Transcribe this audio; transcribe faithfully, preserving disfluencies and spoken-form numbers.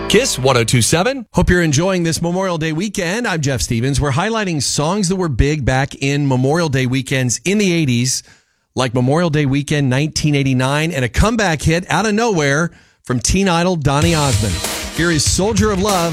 Kiss one oh two point seven. Hope you're enjoying this Memorial Day weekend. I'm Jeff Stevens. We're highlighting songs that were big back in Memorial Day weekends in the eighties, like Memorial Day weekend nineteen eighty-nine, and a comeback hit out of nowhere from teen idol Donny Osmond. Here is Soldier of Love.